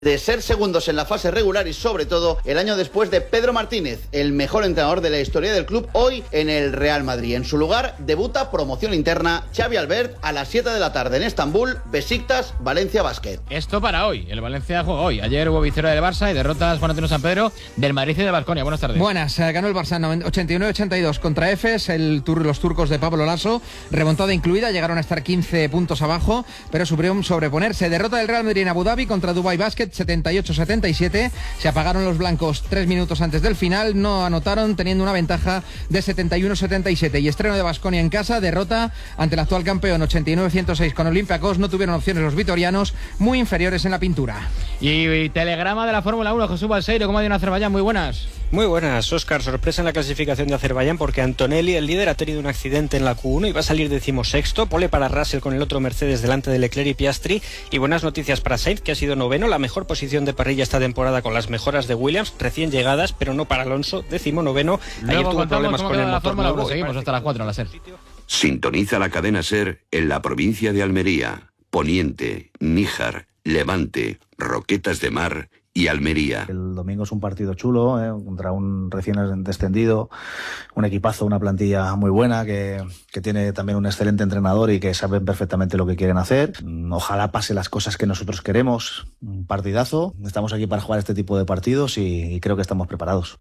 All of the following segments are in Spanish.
de ser segundos en la fase regular y sobre todo el año después de Pedro Martínez, el mejor entrenador de la historia del club, hoy en el Real Madrid. En su lugar debuta promoción interna Xavi Albert a las 7 de la tarde en Estambul, Besiktas, Valencia Basket. Esto para hoy, el Valencia juega hoy. Ayer hubo victoria del Barça y derrotas Juan Antonio San Pedro del Madrid y de Baskonia. Buenas tardes. Buenas, ganó el Barça 89-82 contra Efes, los turcos de Pablo Lasso, remontada incluida, llegaron a estar 15 puntos abajo, pero supieron sobreponerse. Derrota del Real Madrid en Abu Dhabi contra Dubai Basket 78-77, se apagaron los blancos 3 minutos antes del final, no anotaron teniendo una ventaja de 71-77 y estreno de Baskonia en casa, derrota ante el actual campeón 89-106 con Olympiacos, no tuvieron opciones los vitorianos, muy inferiores en la pintura. Y telegrama de la Fórmula 1, Jesús Balseiro, ¿cómo ha ido en Azerbaiyán? Muy buenas. Muy buenas, Óscar. Sorpresa en la clasificación de Azerbaiyán porque Antonelli, el líder, ha tenido un accidente en la Q1 y va a salir 16º. Pole para Russell con el otro Mercedes delante de Leclerc y Piastri. Y buenas noticias para Sainz, que ha sido 9º, la mejor posición de parrilla esta temporada con las mejoras de Williams, recién llegadas, pero no para Alonso, 19º. Ayer tuvo problemas con el motor nuevo. Seguimos hasta las 4 en la SER. Sintoniza la cadena SER en la provincia de Almería, Poniente, Níjar, Levante, Roquetas de Mar y Almería. El domingo es un partido chulo, contra un recién descendido, un equipazo, una plantilla muy buena que tiene también un excelente entrenador y que saben perfectamente lo que quieren hacer. Ojalá pase las cosas que nosotros queremos. Un partidazo. Estamos aquí para jugar este tipo de partidos y creo que estamos preparados.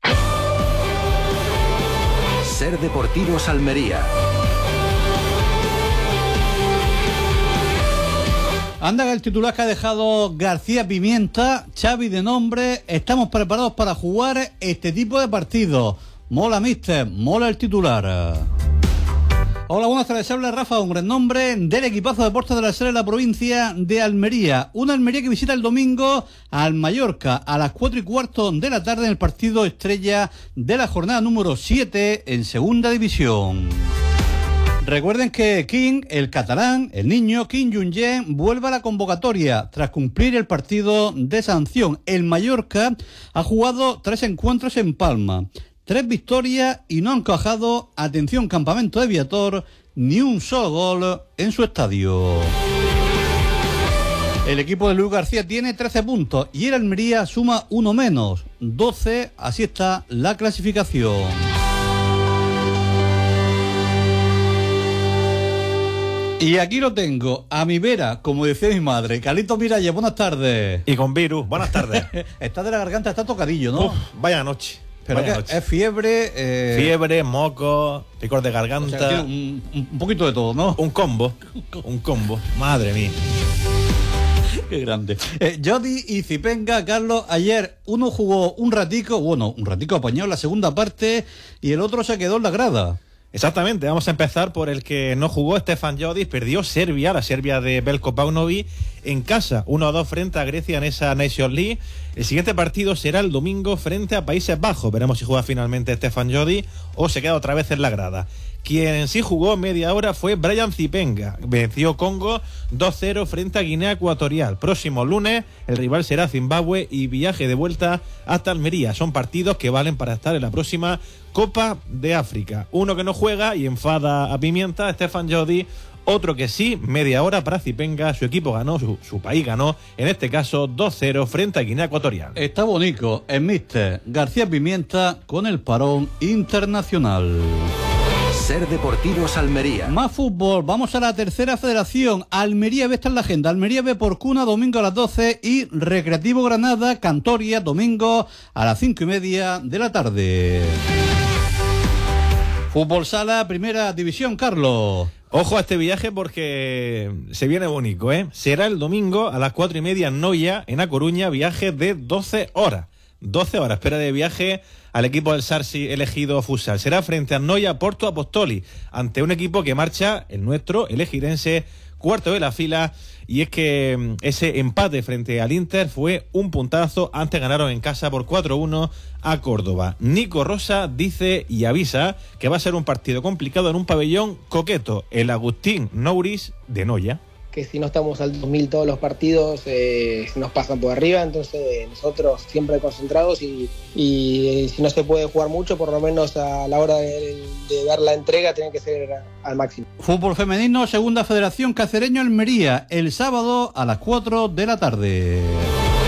SER Deportivos Almería. Anda el titular que ha dejado García Pimienta, Xavi de nombre, estamos preparados para jugar este tipo de partidos. Mola, mister, mola el titular. Hola, buenas tardes, habla Rafa Ungre, en nombre del equipazo de deportes de la SER en la provincia de Almería. Una Almería que visita el domingo al Mallorca a las 4:15 de la tarde en el partido estrella de la jornada número 7 en segunda división. Recuerden que King, el catalán, el niño Kim Jong-un, vuelve a la convocatoria tras cumplir el partido de sanción. El Mallorca ha jugado 3 encuentros en Palma, 3 victorias y no ha encajado, atención, campamento de Viator, ni un solo gol en su estadio. El equipo de Luis García tiene 13 puntos y el Almería suma 1 menos, 12, así está la clasificación. Y aquí lo tengo, a mi vera, como decía mi madre. Carlitos Miralles, buenas tardes. Y con virus, buenas tardes. Está de la garganta, está tocadillo, ¿no? Uf, vaya noche. Pero vaya que noche. es fiebre... Fiebre, moco, picor de garganta. O sea, tiene un poquito de todo, ¿no? Un combo, madre mía. Qué grande. Jody y Zipenga, Carlos, ayer uno jugó un ratico apañó en la segunda parte y el otro se quedó en la grada. Exactamente, vamos a empezar por el que no jugó, Stefan Jodic, perdió la Serbia de Belko Paunovic en casa, 1-2 frente a Grecia en esa Nations League. El siguiente partido será el domingo frente a Países Bajos, veremos si juega finalmente Stefan Jodic o se queda otra vez en la grada. Quien sí jugó media hora fue Brian Zipenga, venció Congo 2-0 frente a Guinea Ecuatorial. Próximo lunes el rival será Zimbabue y viaje de vuelta hasta Almería. Son partidos que valen para estar en la próxima Copa de África. Uno que no juega y enfada a Pimienta, Stefan Jodic. Otro que sí, media hora para Zipenga, su equipo ganó, su país ganó, en este caso 2-0 frente a Guinea Ecuatorial. Está bonito el míster García Pimienta con el parón internacional. SER Deportivos Almería. Más fútbol, vamos a la tercera federación. Almería B está en la agenda. Almería B por Cuna, domingo a las 12 y Recreativo Granada, Cantoria, domingo a las 5:30 de la tarde. Fútbol sala, primera división, Carlos. Ojo a este viaje porque se viene bonito, ¿eh? Será el domingo a las 4:30 en Noia, en A Coruña, viaje de 12 horas. 12 horas, espera de viaje al equipo del Sarsi elegido futsal. Será frente a Noia Porto Apostoli, ante un equipo que marcha, el nuestro, el ejirense, cuarto de la fila. Y es que ese empate frente al Inter fue un puntazo. Antes ganaron en casa por 4-1 a Córdoba. Nico Rosa dice y avisa que va a ser un partido complicado en un pabellón coqueto, el Agustín Nouris de Noia. Que si no estamos al 2000 todos los partidos nos pasan por arriba, entonces nosotros siempre concentrados y si no se puede jugar mucho, por lo menos a la hora de dar la entrega tiene que ser al máximo. Fútbol femenino, segunda federación, Cacereño Almería, el sábado a las 4 de la tarde.